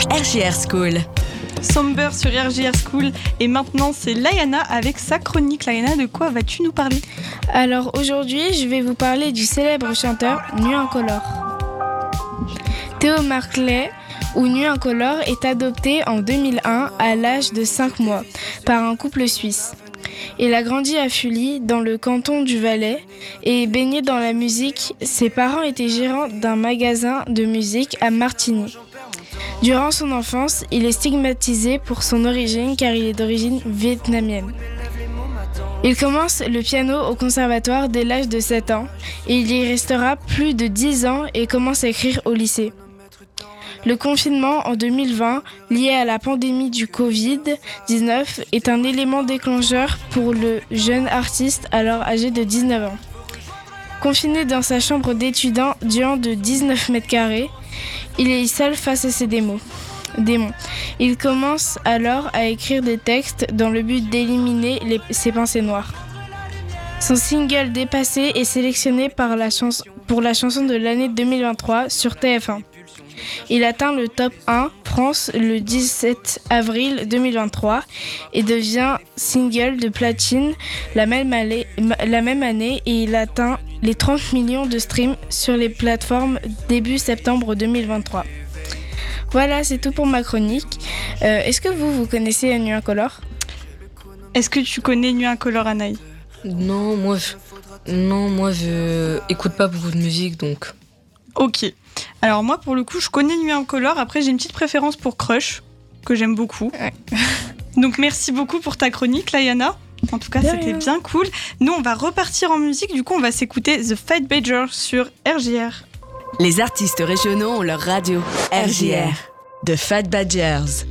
RJR School. Somber sur RJR School. Et maintenant, c'est Layana avec sa chronique. Layana, de quoi vas-tu nous parler ? Alors aujourd'hui, je vais vous parler du célèbre chanteur Nuit Incolore. Theo Marclay, ou Nuit Incolore, est adopté en 2001 à l'âge de 5 mois par un couple suisse. Il a grandi à Fully, dans le canton du Valais, et baigné dans la musique. Ses parents étaient gérants d'un magasin de musique à Martigny. Durant son enfance, il est stigmatisé pour son origine car il est d'origine vietnamienne. Il commence le piano au conservatoire dès l'âge de 7 ans et il y restera plus de 10 ans et commence à écrire au lycée. Le confinement en 2020, lié à la pandémie du Covid-19, est un élément déclencheur pour le jeune artiste alors âgé de 19 ans. Confiné dans sa chambre d'étudiant de 19 mètres carrés, il est seul face à ses démons. Il commence alors à écrire des textes dans le but d'éliminer ses pensées noires. Son single Dépassé est sélectionné pour la chanson de l'année 2023 sur TF1. Il atteint le top 1 France le 17 avril 2023 et devient single de platine la même année et il atteint les 30 millions de streams sur les plateformes début septembre 2023. Voilà, c'est tout pour ma chronique. Est-ce que vous connaissez Nuit Incolore ? Est-ce que tu connais Nuit Incolore, Anaï ? Non, moi je écoute pas beaucoup de musique donc. Ok. Alors moi, pour le coup, je connais Nuit Incolore. Après, j'ai une petite préférence pour Crush, que j'aime beaucoup. Ouais. Donc merci beaucoup pour ta chronique, Layana. En tout cas, c'était bien cool. Nous, on va repartir en musique. Du coup, on va s'écouter The Fat Badger sur RJR. Les artistes régionaux ont leur radio. RJR. The Fat Badgers.